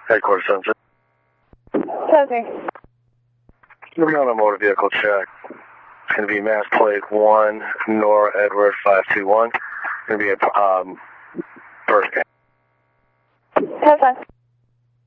Headquarters Sunset. Testing. Moving on a motor vehicle check. It's going to be mass plate 1, Nora Edward 521. Going to be a first game. Testing.